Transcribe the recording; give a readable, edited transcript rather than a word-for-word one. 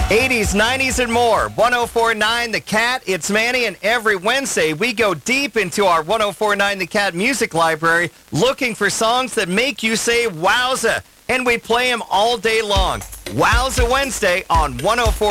80s, 90s, and more. 104.9 The Cat. It's Manny, and every Wednesday we go deep into our 104.9 The Cat music library looking for songs that make you say wowza, and we play them all day long. Wowza Wednesday on 104.